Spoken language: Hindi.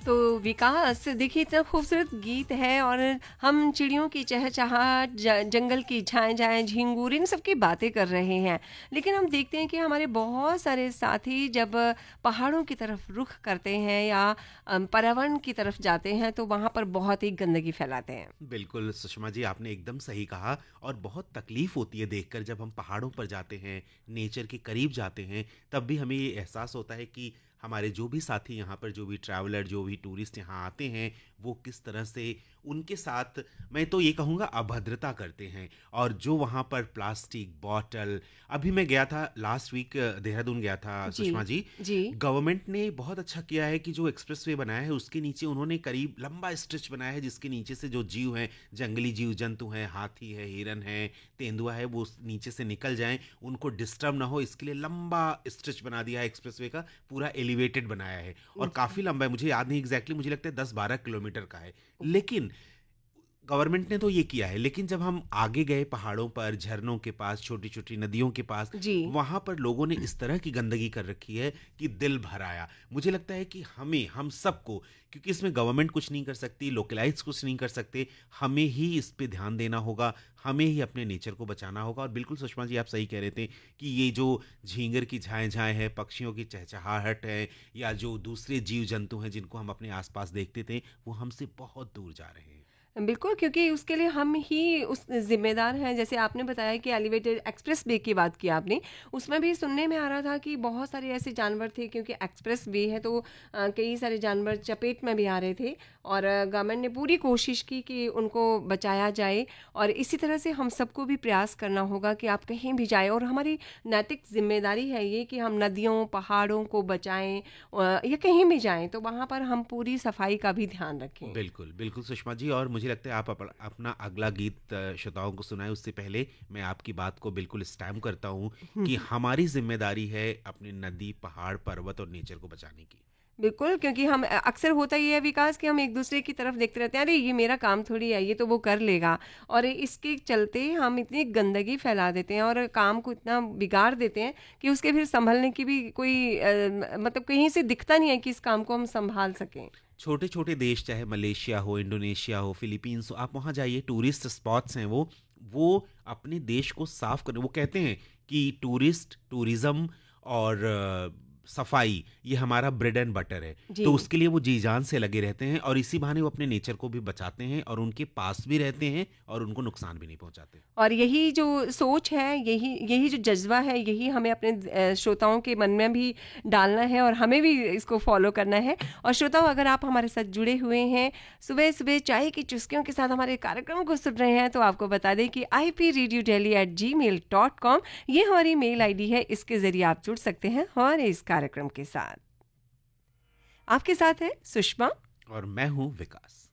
तो विकास देखिए इतना खूबसूरत गीत है और हम चिड़ियों की चहचहाट, जंगल की झाएं झिंगूर इन सब की बातें कर रहे हैं। लेकिन हम देखते हैं कि हमारे बहुत सारे साथी जब पहाड़ों की तरफ रुख करते हैं या पर्यावरण की तरफ जाते हैं तो वहाँ पर बहुत ही गंदगी फैलाते हैं। बिल्कुल सुषमा जी, आपने एकदम सही कहा। और बहुत तकलीफ होती है देखकर जब हम पहाड़ों पर जाते हैं, नेचर के करीब जाते हैं, तब भी हमें ये एहसास होता है कि हमारे जो भी साथी यहाँ पर, जो भी ट्रैवलर, जो भी टूरिस्ट यहाँ आते हैं, वो किस तरह से उनके साथ, मैं तो ये कहूँगा, अभद्रता करते हैं। और जो वहाँ पर प्लास्टिक बॉटल, अभी मैं गया था लास्ट वीक, देहरादून गया था जी सुषमा जी। जी। गवर्नमेंट ने बहुत अच्छा किया है कि जो एक्सप्रेसवे बनाया है उसके नीचे उन्होंने करीब लंबा स्ट्रेच बनाया है, जिसके नीचे से जो जीव हैं, जंगली जीव जंतु हैं, हाथी है, हिरन है, तेंदुआ है, वो नीचे से निकल जाएं, उनको डिस्टर्ब ना हो, इसके लिए लंबा स्ट्रेच बना दिया है एक्सप्रेसवे का, पूरा एलिवेटेड बनाया है। और काफ़ी लंबा है, मुझे याद नहीं एग्जैक्टली, मुझे लगता है 10-12 किलोमीटर का है। लेकिन गवर्नमेंट ने तो ये किया है, लेकिन जब हम आगे गए पहाड़ों पर, झरनों के पास, छोटी छोटी नदियों के पास, जी वहां पर लोगों ने इस तरह की गंदगी कर रखी है कि दिल भर आया। मुझे लगता है कि हम सबको, क्योंकि इसमें गवर्नमेंट कुछ नहीं कर सकती, लोकलाइट्स कुछ नहीं कर सकते, हमें ही इस पे ध्यान देना होगा, हमें ही अपने नेचर को बचाना होगा। और बिल्कुल सुषमा जी, आप सही कह रहे थे कि ये जो झींगर की झाएं झाएं है, पक्षियों की चहचहाहट है, या जो दूसरे जीव जंतु हैं जिनको हम अपने आसपास देखते थे, वो हमसे बहुत दूर जा रहे हैं। बिल्कुल, क्योंकि उसके लिए हम ही उस ज़िम्मेदार हैं। जैसे आपने बताया कि एलिवेटेड एक्सप्रेस वे की बात की आपने, उसमें भी सुनने में आ रहा था कि बहुत सारे ऐसे जानवर थे, क्योंकि एक्सप्रेस वे है तो कई सारे जानवर चपेट में भी आ रहे थे और गवर्नमेंट ने पूरी कोशिश की कि उनको बचाया जाए। और इसी तरह से हम सबको भी प्रयास करना होगा कि आप कहीं भी जाएँ और हमारी नैतिक ज़िम्मेदारी है ये कि हम नदियों, पहाड़ों को बचाएँ या कहीं भी जाएँ तो वहाँ पर हम पूरी सफाई का भी ध्यान रखें। बिल्कुल, बिल्कुल सुषमा जी। और मुझे लगता है आप अपना अगला गीत श्रोताओं को सुनाएँ, उससे पहले मैं आपकी बात को बिल्कुल स्टैम्प करता हूँ कि हमारी ज़िम्मेदारी है अपनी नदी, पहाड़, पर्वत और नेचर को बचाने की। बिल्कुल, क्योंकि हम अक्सर होता ही है विकास कि हम एक-दूसरे की तरफ देखते रहते हैं, अरे ये मेरा काम थोड़ी है, ये तो वो कर लेगा। और इसके चलते हम इतनी गंदगी फैला देते हैं और काम को इतना बिगाड़ देते हैं कि उसके फिर सँभलने की भी कोई मतलब कहीं से दिखता नहीं है कि इस काम को हम सँभाल सकें। छोटे-छोटे देश, चाहे मलेशिया हो, इंडोनेशिया हो, फिलीपींस हो, आप वहाँ जाइए, टूरिस्ट स्पॉट्स हैं वो अपने देश को साफ कर, वो कहते हैं कि टूरिज्म और सफाई, ये हमारा ब्रेड एंड बटर है। जी। तो उसके लिए वो जी जान से लगे रहते हैं और इसी बहाने वो अपने नेचर को भी बचाते हैं और उनके पास भी रहते हैं और उनको नुकसान भी नहीं पहुंचाते। और यही जो सोच है, यही यही जो जज़्बा है, यही हमें अपने श्रोताओं के मन में भी डालना है और हमें भी इसको फ़ॉलो करना है। और श्रोताओं, अगर आप हमारे साथ जुड़े हुए हैं, सुबह-सुबह चाय की चुस्कियों के साथ हमारे कार्यक्रम को सुन रहे हैं, तो आपको बता दें कि ipradiodeli@gmail.com ये हमारी मेल आईडी है। इसके ज़रिए आप जुड़ सकते हैं हमारे इस कार्यक्रम के साथ। आपके साथ है सुषमा। और मैं हूँ विकास।